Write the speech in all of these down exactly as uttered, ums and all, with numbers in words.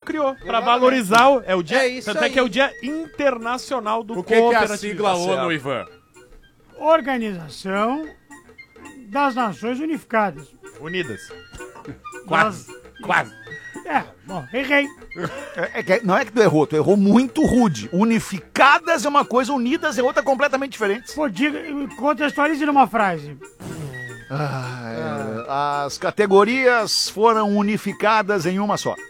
criou, pra valorizar o... É o dia... É isso tanto é aí. que é o dia internacional do O que, que é a cooperativismo. sigla ONU, Ivan? Organização das Nações Unificadas. Unidas. Quase, quase. É, bom, errei. É, é que- não é que tu errou, tu errou muito rude. Unificadas é uma coisa, unidas é outra completamente diferente. Pô, diga, contextualize numa frase. Ah, é, as categorias foram unificadas em uma só.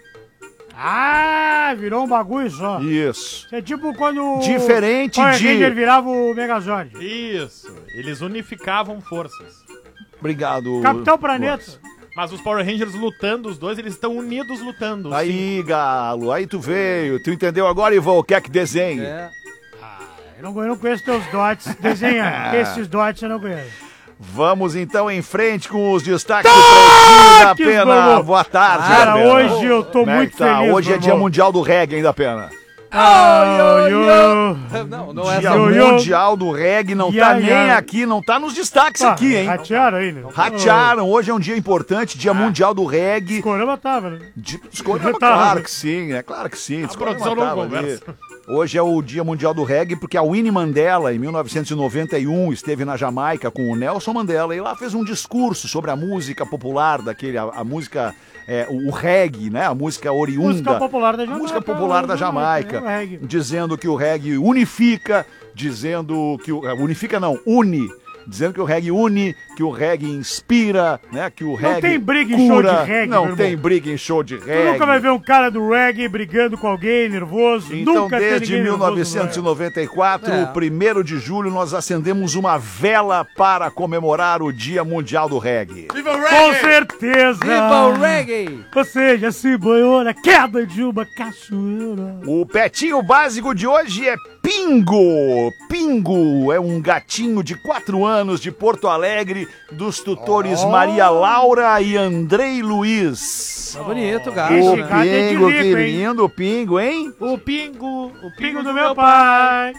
Ah, virou um bagulho só. Isso. Isso é tipo quando Diferente o Power de- Ranger virava o Megazord. Isso. Eles unificavam forças. Obrigado. Capitão Planeta. Mas os Power Rangers lutando, os dois, eles estão unidos lutando. Aí, Galo, aí tu veio. Tu entendeu agora, Ivan, o que é que desenhe? É. Eu não, eu não conheço teus dots desenhando. Esses dots eu não conheço. Vamos então em frente com os destaques do Pretinho da Pena. Pena. Boa tarde, Cara, Pena. hoje eu tô Como é muito que tá? feliz, Hoje é meu dia irmão. mundial do reggae ainda, Pena. Oh, yo, yo. Não, não é Dia Yo, yo. mundial do reggae não Ya, tá nem ya. aqui, não tá nos destaques Ah, aqui, hein? Ratearam aí, né? Ratearam, hoje é um dia importante, dia mundial do reggae. O Corama tava, né? De... Escolha, Tá. claro que sim, é claro que sim. Escolha produção não tava ali. conversa. Hoje é o dia mundial do reggae, porque a Winnie Mandela, em mil novecentos e noventa e um, esteve na Jamaica com o Nelson Mandela e lá fez um discurso sobre a música popular daquele, a, a música, é, o, o reggae, né? A música oriunda. Música popular da A Jamaica. música popular da Jamaica, É o reggae. dizendo que o reggae unifica, dizendo que o unifica não, une, dizendo que o reggae une, que o reggae inspira, né? Que o reggae tem briga em show cura, de reggae, não meu tem irmão. briga em show de Tu reggae. nunca vai ver um cara do reggae brigando com alguém nervoso. Então, nunca tem desde ninguém mil nervoso no novecentos e reggae. noventa e quatro, É. primeiro de julho, nós acendemos uma vela para comemorar o Dia Mundial do Reggae. Viva o Com reggae! certeza. Viva o reggae! Ou seja, se banhou na queda de uma cachoeira. O petinho básico de hoje é Pingo. Pingo é um gatinho de quatro anos de Porto Alegre, dos tutores Maria Laura e Andrei Luiz. Tá bonito, gato. O Esse gato é de Pingo, rico, que hein? lindo o Pingo, hein? O pingo, o pingo, Pingo do meu pai.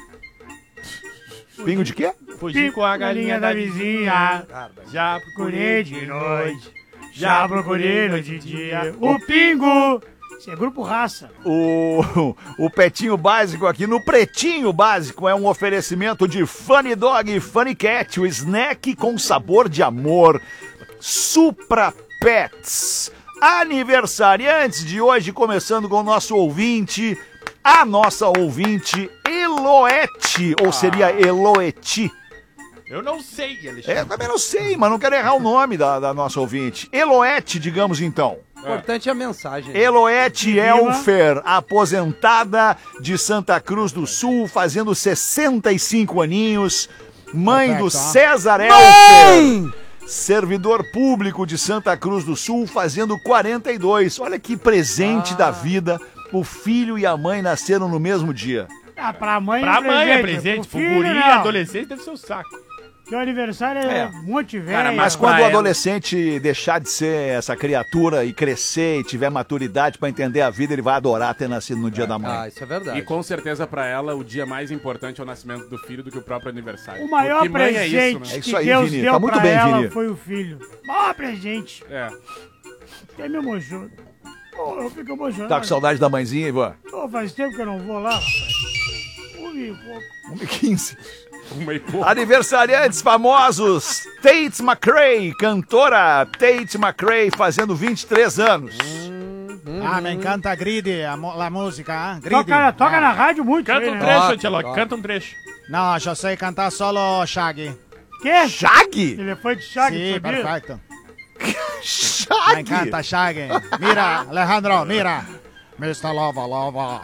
Pingo de quê? Fugi com a galinha da vizinha. Já procurei Procurei de noite. Já procurei noite e dia. O Pingo. Isso é grupo raça. O, o Petinho Básico aqui no Pretinho Básico é um oferecimento de Funny Dog e Funny Cat, o snack com sabor de amor. Supra Pets. Aniversariantes de hoje, começando com o nosso ouvinte, a nossa ouvinte Eloete, ou seria Eloeti. Eu não sei, É, Alexandre. também não sei, mas não quero errar o nome da, da nossa ouvinte. Eloete, digamos então. O importante é a mensagem. Eloete Elfer, aposentada de Santa Cruz do Sul, fazendo sessenta e cinco aninhos, mãe do César Elfer, servidor público de Santa Cruz do Sul, fazendo quarenta e dois. Olha que presente da vida, o filho e a mãe nasceram no mesmo dia. Ah, pra mãe Pra é presente. mãe é presente, pro pro filho, guri, não. adolescente, deve ser o saco. Teu aniversário é, É. um monte velho. Cara, Mas Pra quando o ela- adolescente deixar de ser essa criatura e crescer e tiver maturidade pra entender a vida, ele vai adorar ter nascido no dia da mãe. Ah, isso é verdade. E com certeza pra ela o dia mais importante é o nascimento do filho do que o próprio aniversário. O maior Porque mãe presente é isso, É né? isso que aí, Deus Vini. deu Tá muito pra bem, ela Vini. foi o filho. Maior presente. É. Até me emociona. Pô, eu fico emocionado. Tá com saudade da mãezinha, Ivan? Pô, faz tempo que eu não vou lá, rapaz. Um e pouco. um e quinze. Uma e pouco. Aniversariantes famosos, Tate McRae, cantora Tate McRae, fazendo vinte e três anos. Ah, me encanta Grid, a, mo- la música, ah? Grid. Toca, toca Ah. na rádio muito. Canta aí, um né? trecho, Toca, Anteloque, toca. canta um trecho. Não, eu sei cantar solo Shaggy. Quê? Shaggy? Elefante Chagas, Sim, sabia? perfeito. Me Shaggy? encanta Shaggy. Mira, Alejandro, mira. mister Lova Lova.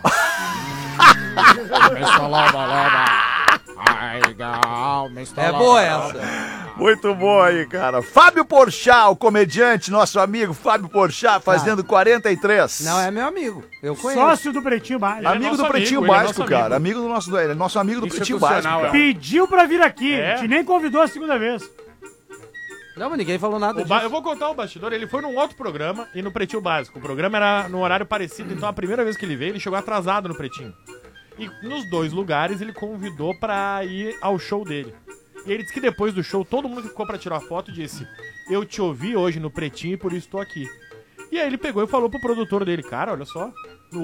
mister Lova Lova. Ai, legal, mister É Lova boa Lova. essa. Muito bom aí, cara. Fábio Porchat, o comediante, nosso amigo Fábio Porchat, fazendo quarenta e três. Não, é meu amigo. Eu conheço. Sócio do Pretinho Básico. Ele é Amigo nosso do Pretinho amigo, ele é Básico, nosso cara. amigo. Amigo do nosso, ele é nosso amigo do Pretinho Básico, Institucional, cara. Pediu pra vir aqui. É? Te nem convidou a segunda vez. Não, mas ninguém falou nada O ba- disso. Eu vou contar o bastidor, ele foi num outro programa e no Pretinho Básico. O programa era num horário parecido, então a primeira vez que ele veio, ele chegou atrasado no Pretinho. E nos dois lugares ele convidou pra ir ao show dele. E ele disse que depois do show, todo mundo que ficou pra tirar foto disse: eu te ouvi hoje no Pretinho e por isso tô aqui. E aí ele pegou e falou pro produtor dele: cara, olha só,